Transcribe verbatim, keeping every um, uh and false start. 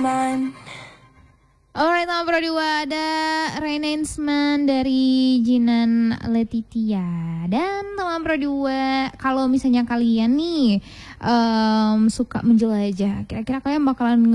Alright, nomor pro dua ada Renaissance dari Jinan Letitia. Dan nomor pro dua, kalau misalnya kalian nih um, suka menjelajah, kira-kira kalian bakalan